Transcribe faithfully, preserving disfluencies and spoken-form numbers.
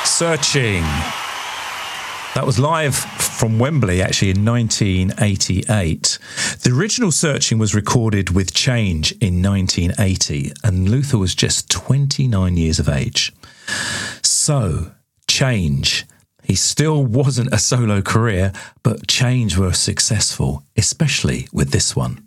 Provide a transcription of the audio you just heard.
Searching. That was live from Wembley, actually, in nineteen eighty-eight. The original Searching was recorded with Change in nineteen eighty, and Luther was just twenty-nine years of age. So, Change. He still wasn't a solo career, but Change were successful, especially with this one.